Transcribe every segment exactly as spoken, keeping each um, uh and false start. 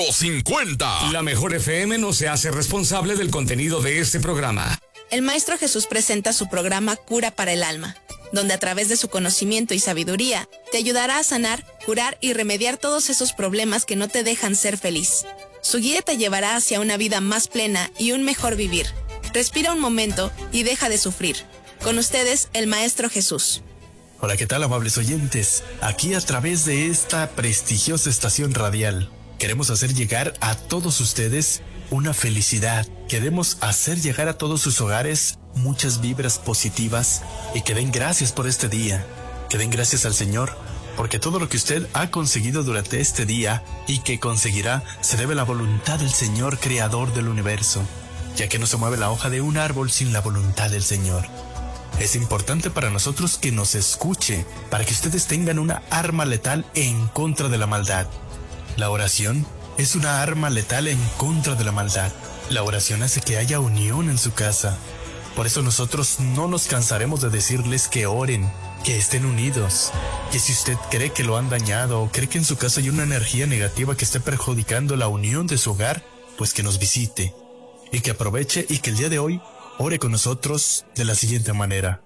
cincuenta. La Mejor F M no se hace responsable del contenido de este programa. El Maestro Jesús presenta su programa Cura para el Alma, donde a través de su conocimiento y sabiduría te ayudará a sanar, curar y remediar todos esos problemas que no te dejan ser feliz. Su guía te llevará hacia una vida más plena y un mejor vivir. Respira un momento y deja de sufrir. Con ustedes, el Maestro Jesús. Hola, ¿qué tal, amables oyentes? Aquí a través de esta prestigiosa estación radial, queremos hacer llegar a todos ustedes una felicidad. Queremos hacer llegar a todos sus hogares muchas vibras positivas y que den gracias por este día. Que den gracias al Señor, porque todo lo que usted ha conseguido durante este día y que conseguirá se debe a la voluntad del Señor, creador del universo, ya que no se mueve la hoja de un árbol sin la voluntad del Señor. Es importante para nosotros que nos escuche, para que ustedes tengan una arma letal en contra de la maldad. La oración es una arma letal en contra de la maldad. La oración hace que haya unión en su casa. Por eso nosotros no nos cansaremos de decirles que oren, que estén unidos, que si usted cree que lo han dañado o cree que en su casa hay una energía negativa que esté perjudicando la unión de su hogar, pues que nos visite y que aproveche y que el día de hoy ore con nosotros de la siguiente manera.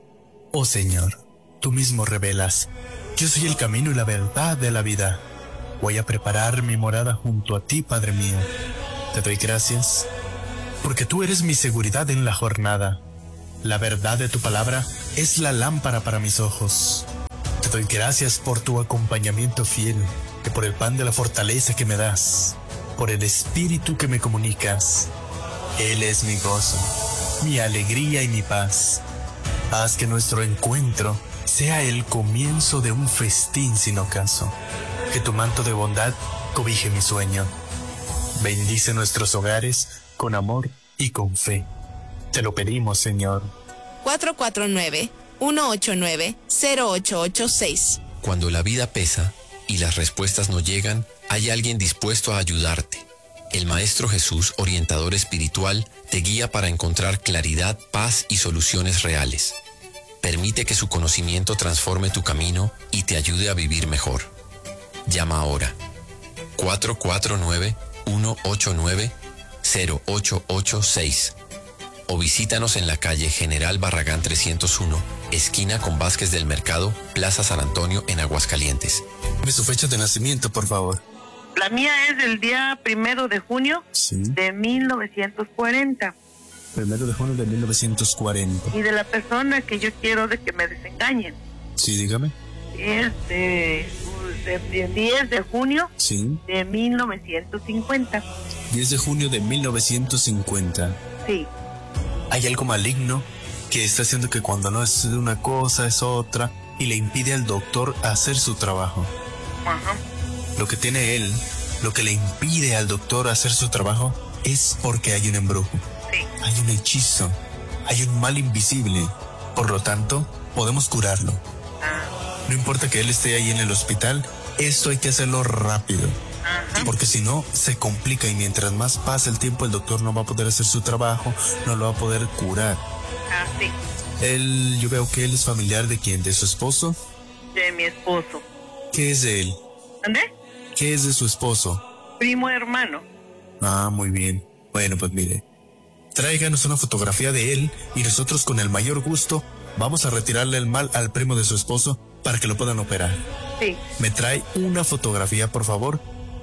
Oh Señor, tú mismo revelas, yo soy el camino y la verdad de la vida. Voy a preparar mi morada junto a ti, Padre mío. Te doy gracias, porque tú eres mi seguridad en la jornada. La verdad de tu palabra es la lámpara para mis ojos. Te doy gracias por tu acompañamiento fiel, y por el pan de la fortaleza que me das, por el espíritu que me comunicas. Él es mi gozo, mi alegría y mi paz. Haz que nuestro encuentro sea el comienzo de un festín sin ocaso. Que tu manto de bondad cobije mi sueño. Bendice nuestros hogares con amor y con fe. Te lo pedimos, Señor. cuatro cuatro nueve, uno ocho nueve, cero ocho ocho seis. Cuando la vida pesa y las respuestas no llegan, hay alguien dispuesto a ayudarte. El Maestro Jesús, orientador espiritual, te guía para encontrar claridad, paz y soluciones reales. Permite que su conocimiento transforme tu camino y te ayude a vivir mejor. Llama ahora. cuatro cuatro nueve, uno ocho nueve, cero ocho ocho seis. O visítanos en la calle General Barragán trescientos uno, esquina con Vázquez del Mercado, Plaza San Antonio, en Aguascalientes. Dime su fecha de nacimiento, por favor. La mía es del día primero de junio Sí. de mil novecientos cuarenta. Primero de junio de mil novecientos cuarenta. Y de la persona que yo quiero de que me desengañen. Sí, dígame. Es de, de, de diez de junio Sí. de mil novecientos cincuenta. diez de junio de mil novecientos cincuenta. Sí. Hay algo maligno que está haciendo que cuando no es una cosa es otra y le impide al doctor hacer su trabajo. Ajá. Lo que tiene él, lo que le impide al doctor hacer su trabajo es porque hay un embrujo. Sí. Hay un hechizo, hay un mal invisible. Por lo tanto, podemos curarlo. Ah. No importa que él esté ahí en el hospital, esto hay que hacerlo rápido. Ajá. Porque si no, se complica y mientras más pasa el tiempo, el doctor no va a poder hacer su trabajo, no lo va a poder curar. Ah, sí. Él, yo veo que él es familiar de quién, de su esposo. De mi esposo. ¿Qué es de él? ¿Dónde? ¿Qué es de su esposo? Primo hermano. Ah, muy bien. Bueno, pues mire, tráiganos una fotografía de él y nosotros con el mayor gusto vamos a retirarle el mal al primo de su esposo para que lo puedan operar. Sí. Me trae una fotografía, por favor,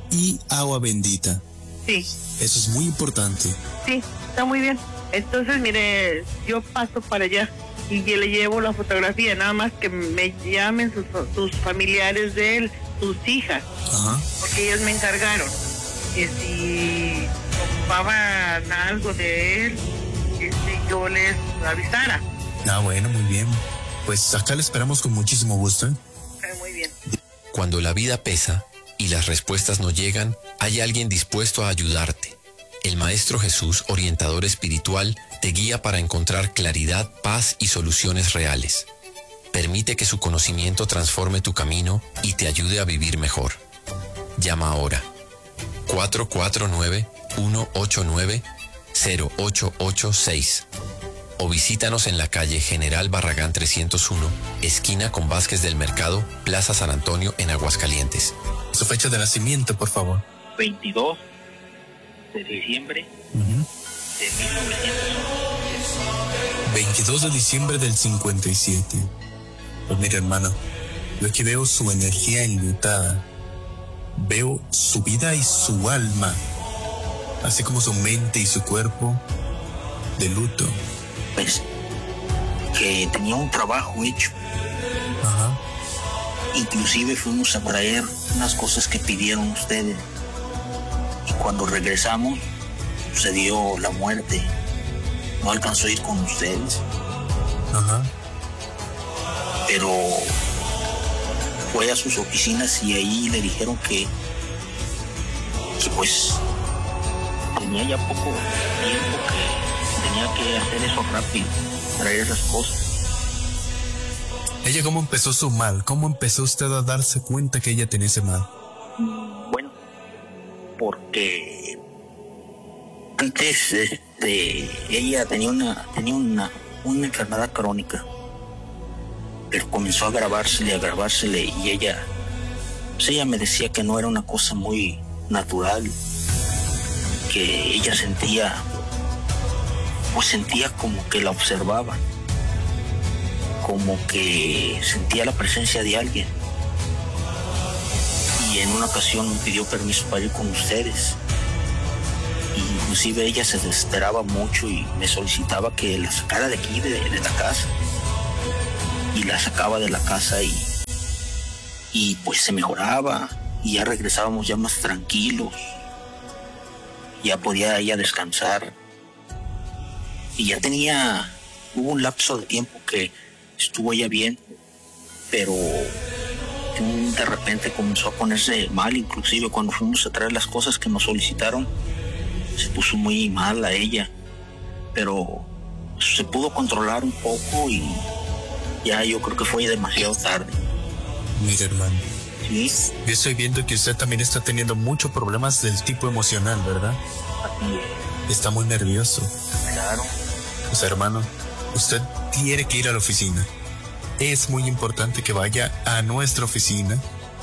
y agua bendita. Sí. Eso es muy importante. Sí, está muy bien. Entonces, mire, yo paso para allá y yo le llevo la fotografía, nada más que me llamen sus, sus familiares de él, sus hijas, Ajá. porque ellos me encargaron que si ocupaban algo de él, este, yo les avisara. Ah, bueno, muy bien. Pues acá le esperamos con muchísimo gusto, ¿eh? Está muy bien. Cuando la vida pesa y las respuestas no llegan, hay alguien dispuesto a ayudarte. El Maestro Jesús, orientador espiritual, te guía para encontrar claridad, paz y soluciones reales. Permite que su conocimiento transforme tu camino y te ayude a vivir mejor. Llama ahora. cuatro cuatro nueve, uno ocho nueve, cero ocho ocho seis. O visítanos en la calle General Barragán trescientos uno, esquina con Vázquez del Mercado, Plaza San Antonio, en Aguascalientes. Su fecha de nacimiento, por favor. veintidós de diciembre Uh-huh. de mil novecientos uno. veintidós de diciembre del cincuenta y siete. Pues mira, hermano, yo aquí veo su energía enlutada. Veo su vida y su alma, así como su mente y su cuerpo, de luto. Pues que tenía un trabajo hecho. Ajá. Inclusive fuimos a traer unas cosas que pidieron ustedes. Y cuando regresamos, sucedió la muerte. No alcanzó a ir con ustedes. Ajá. Pero fue a sus oficinas y ahí le dijeron que, que pues tenía ya poco tiempo, que tenía que hacer eso rápido, traer esas cosas. ¿Ella cómo empezó su mal? ¿Cómo empezó usted a darse cuenta que ella tenía ese mal? Bueno, porque antes este, ella tenía una tenía una, una enfermedad crónica, pero comenzó a agravársele, a agravársele y ella, pues ella me decía que no era una cosa muy natural, que ella sentía, pues sentía como que la observaban, como que sentía la presencia de alguien. Y en una ocasión me pidió permiso para ir con ustedes. Y inclusive ella se desesperaba mucho y me solicitaba que la sacara de aquí, de, de la casa. Y la sacaba de la casa y, y pues se mejoraba. Y ya regresábamos ya más tranquilos. Ya podía ella descansar. Y ya tenía, hubo un lapso de tiempo que estuvo ella bien, pero de repente comenzó a ponerse mal. Inclusive cuando fuimos a traer las cosas que nos solicitaron, se puso muy mal a ella, pero se pudo controlar un poco y ya yo creo que fue demasiado tarde. Mire, hermano, ¿sí? Yo estoy viendo que usted también está teniendo muchos problemas del tipo emocional, ¿verdad? Así es. Está muy nervioso. Claro. Pues hermano, usted tiene que ir a la oficina. Es muy importante que vaya a nuestra oficina.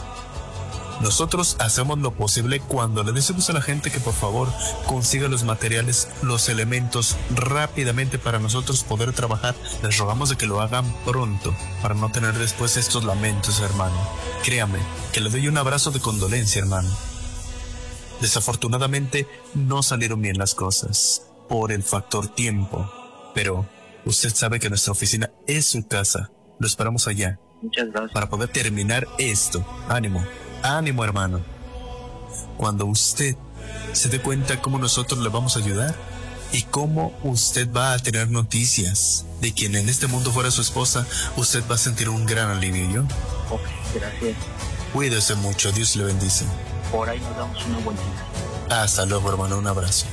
Nosotros hacemos lo posible cuando le decimos a la gente que por favor consiga los materiales, los elementos rápidamente para nosotros poder trabajar. Les rogamos de que lo hagan pronto para no tener después estos lamentos, hermano. Créame, que le doy un abrazo de condolencia, hermano. Desafortunadamente no salieron bien las cosas por el factor tiempo, pero usted sabe que nuestra oficina es su casa. Lo esperamos allá. Muchas gracias. Para poder terminar esto. Ánimo, ánimo, hermano. Cuando usted se dé cuenta cómo nosotros le vamos a ayudar y cómo usted va a tener noticias de quien en este mundo fuera su esposa, usted va a sentir un gran alivio, ¿yo? Ok, gracias. Cuídese mucho, Dios le bendice. Por ahí nos damos una vueltita. Hasta luego, hermano, un abrazo.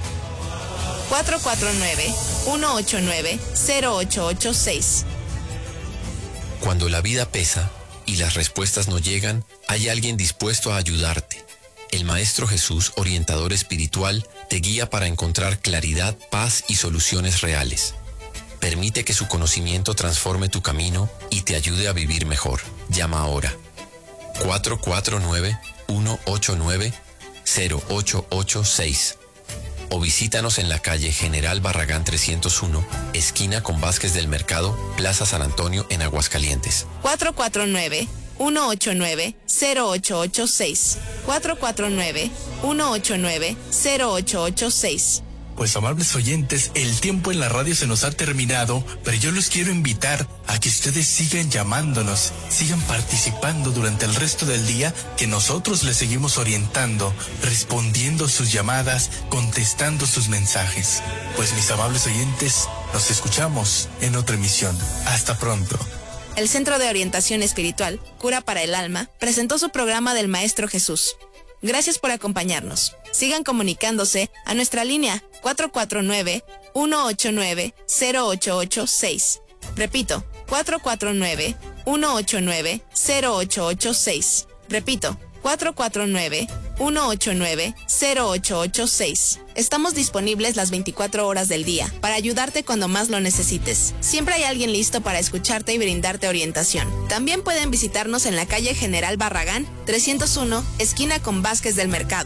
cuatro cuatro nueve, uno ocho nueve, cero ocho ocho seis. Cuando la vida pesa y las respuestas no llegan, hay alguien dispuesto a ayudarte. El Maestro Jesús, orientador espiritual, te guía para encontrar claridad, paz y soluciones reales. Permite que su conocimiento transforme tu camino y te ayude a vivir mejor. Llama ahora. cuatro cuatro nueve, uno ocho nueve, cero ocho ocho seis. O visítanos en la calle General Barragán trescientos uno, esquina con Vázquez del Mercado, Plaza San Antonio, en Aguascalientes. cuatro cuatro nueve, uno ocho nueve, cero ocho ocho seis. cuatro cuatro nueve, uno ocho nueve, cero ocho ocho seis. Pues amables oyentes, el tiempo en la radio se nos ha terminado, pero yo los quiero invitar a que ustedes sigan llamándonos, sigan participando durante el resto del día, que nosotros les seguimos orientando, respondiendo sus llamadas, contestando sus mensajes. Pues mis amables oyentes, nos escuchamos en otra emisión. Hasta pronto. El Centro de Orientación Espiritual, Cura para el Alma, presentó su programa del Maestro Jesús. Gracias por acompañarnos. Sigan comunicándose a nuestra línea cuatro cuatro nueve, uno ocho nueve, cero ocho ocho seis. Repito, cuatro cuatro nueve, uno ocho nueve, cero ocho ocho seis. Repito, cuatro cuatro nueve, uno ocho nueve, cero ocho ocho seis. Estamos disponibles las veinticuatro horas del día para ayudarte cuando más lo necesites. Siempre hay alguien listo para escucharte y brindarte orientación. También pueden visitarnos en la calle General Barragán trescientos uno, esquina con Vázquez del Mercado,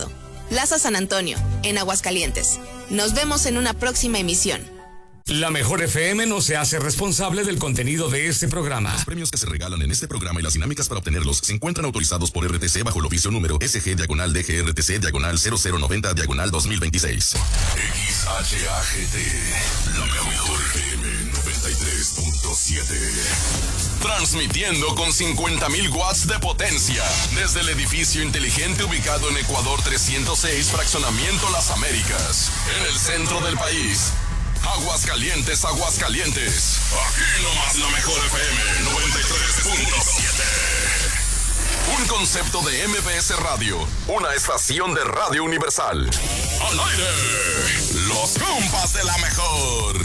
Plaza San Antonio, en Aguascalientes. Nos vemos en una próxima emisión. La Mejor F M no se hace responsable del contenido de este programa. Los premios que se regalan en este programa y las dinámicas para obtenerlos se encuentran autorizados por R T C bajo el oficio número S G diagonal D G R T C diagonal cero cero noventa diagonal dos mil veintiséis. X H A G T, la Mejor F M noventa y tres punto siete. Transmitiendo con cincuenta mil watts de potencia desde el edificio inteligente ubicado en Ecuador trescientos seis, fraccionamiento Las Américas, en el centro del país. Aguascalientes, Aguascalientes. Aquí nomás la Mejor F M noventa y tres punto siete. Un concepto de M B S Radio, una estación de Radio Universal. ¡Al aire! Los compas de la Mejor.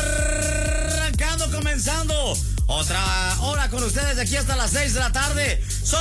Arrancando, comenzando. Otra hora con ustedes de aquí hasta las seis de la tarde.